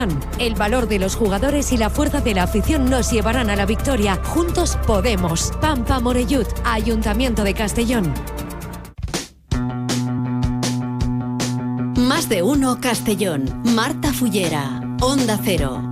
El valor de los jugadores y la fuerza de la afición nos llevarán a la victoria. Juntos podemos. Pampa Morellut, Ayuntamiento de Castellón. Más de uno Castellón. Marta Fullera, Onda Cero.